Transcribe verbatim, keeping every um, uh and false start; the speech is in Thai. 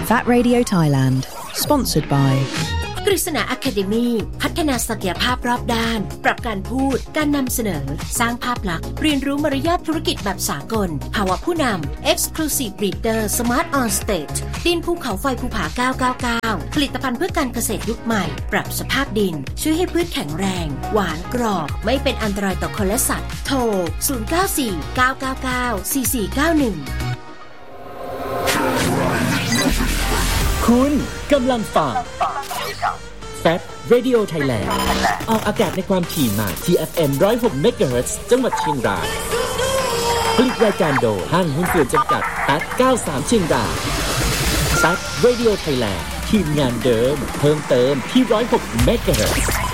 That Radio Thailand Sponsored by กฤษณา Academy พัฒนาศักยภาพรอบด้านปรับการพูดการนำเสนอสร้างภาพลักษณ์เรียนรู้มารยาทธุรกิจแบบสากลภาวะผู้นำ Exclusive Breeder Smart on Stage ดินภูเขาไฟภูผาเก้าเก้าเก้าผลิตภัณฑ์เพื่อการเกษตรยุคใหม่ปรับสภาพดินช่วยให้พืชแข็งแรงหวานกรอบไม่เป็นอันตรายต่อคนและสัตว์โทรศูนย์ เก้า สี่ เก้า เก้า เก้า สี่ สี่ เก้า หนึ่งคุณกำลังฟังแฟบ Radio Thailand ออกอากาศในความถี่มา ที เอฟ เอ็ม หนึ่งร้อยหก เมกะเฮิรตซ์ จังหวัดเชียงรายผลิตรายการโดยห้างหุ้นส่วนจำกัดแปดเก้าสามเชียงรายแฟบ Radio Thailand ทีมงานเดิมเพิ่มเติมที่หนึ่งร้อยหก เมกะเฮิรตซ์